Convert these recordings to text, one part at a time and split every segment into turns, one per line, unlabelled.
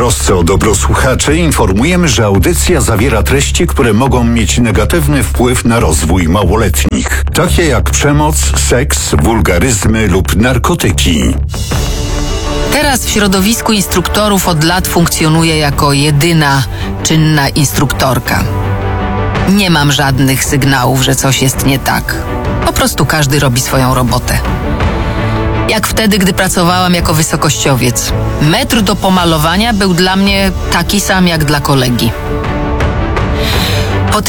trosce o dobro słuchaczy informujemy, że audycja zawiera treści, które mogą mieć negatywny wpływ na rozwój małoletnich, takie jak przemoc, seks, wulgaryzmy lub narkotyki.
Teraz w środowisku instruktorów od lat funkcjonuję jako jedyna czynna instruktorka. Nie mam żadnych sygnałów, że coś jest nie tak. Po prostu każdy robi swoją robotę. Jak wtedy, gdy pracowałam jako wysokościowiec. Metr do pomalowania był dla mnie taki sam jak dla kolegi. Po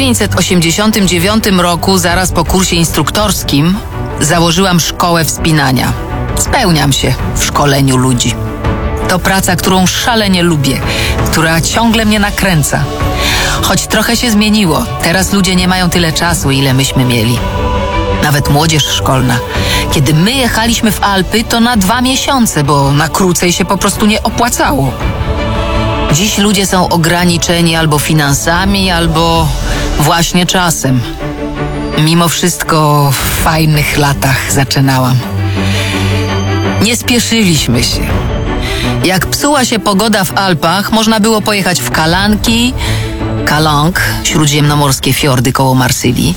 1989 roku, zaraz po kursie instruktorskim, założyłam szkołę wspinania. Spełniam się w szkoleniu ludzi. To praca, którą szalenie lubię, która ciągle mnie nakręca. Choć trochę się zmieniło. Teraz ludzie nie mają tyle czasu, ile myśmy mieli. Nawet młodzież szkolna. Kiedy my jechaliśmy w Alpy, to na 2 miesiące, bo na krócej się po prostu nie opłacało. Dziś ludzie są ograniczeni albo finansami, albo właśnie czasem. Mimo wszystko w fajnych latach zaczynałam. Nie spieszyliśmy się. Jak psuła się pogoda w Alpach, można było pojechać w Kalanki, Kalank, śródziemnomorskie fiordy koło Marsylii,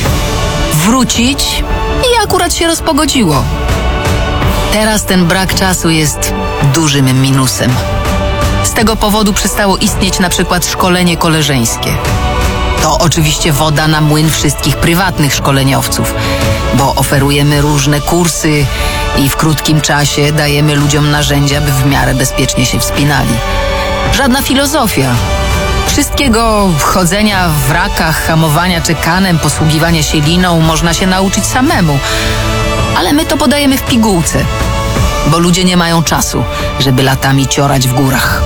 wrócić i akurat się rozpogodziło. Teraz ten brak czasu jest dużym minusem. Z tego powodu przestało istnieć na przykład szkolenie koleżeńskie. To oczywiście woda na młyn wszystkich prywatnych szkoleniowców, bo oferujemy różne kursy i w krótkim czasie dajemy ludziom narzędzia, by w miarę bezpiecznie się wspinali. Żadna filozofia. Wszystkiego chodzenia w rakach, hamowania czekanem, posługiwania się liną można się nauczyć samemu. Ale my to podajemy w pigułce, bo ludzie nie mają czasu, żeby latami ciorać w górach.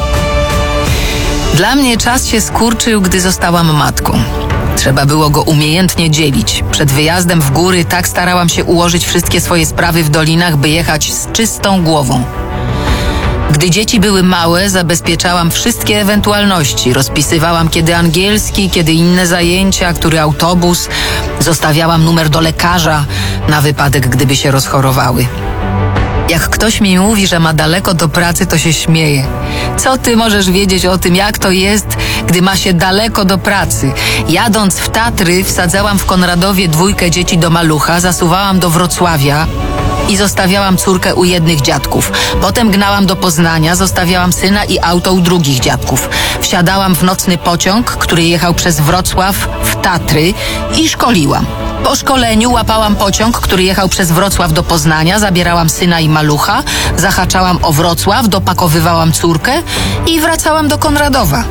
Dla mnie czas się skurczył, gdy zostałam matką. Trzeba było go umiejętnie dzielić. Przed wyjazdem w góry tak starałam się ułożyć wszystkie swoje sprawy w dolinach, by jechać z czystą głową. Gdy dzieci były małe, zabezpieczałam wszystkie ewentualności. Rozpisywałam kiedy angielski, kiedy inne zajęcia, który autobus. Zostawiałam numer do lekarza na wypadek, gdyby się rozchorowały. Jak ktoś mi mówi, że ma daleko do pracy, to się śmieje. Co ty możesz wiedzieć o tym, jak to jest, gdy ma się daleko do pracy? Jadąc w Tatry, wsadzałam w Konradowie 2 dzieci do malucha, zasuwałam do Wrocławia i zostawiałam córkę u jednych dziadków. Potem gnałam do Poznania, zostawiałam syna i auto u drugich dziadków. Wsiadałam w nocny pociąg, który jechał przez Wrocław w Tatry i szkoliłam. Po szkoleniu łapałam pociąg, który jechał przez Wrocław do Poznania, zabierałam syna i malucha, zahaczałam o Wrocław, dopakowywałam córkę i wracałam do Konradowa.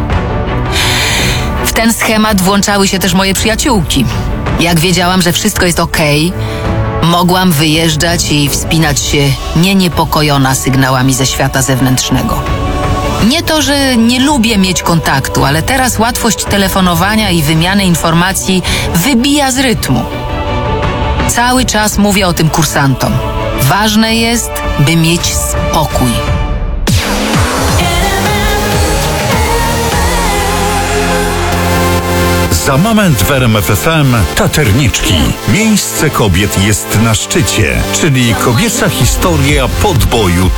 W ten schemat włączały się też moje przyjaciółki. Jak wiedziałam, że wszystko jest okej, mogłam wyjeżdżać i wspinać się niepokojona sygnałami ze świata zewnętrznego. Nie to, że nie lubię mieć kontaktu, ale teraz łatwość telefonowania i wymiany informacji wybija z rytmu. Cały czas mówię o tym kursantom. Ważne jest, by mieć spokój.
Za moment w RMF FM Taterniczki. Miejsce kobiet jest na szczycie, czyli kobieca historia podboju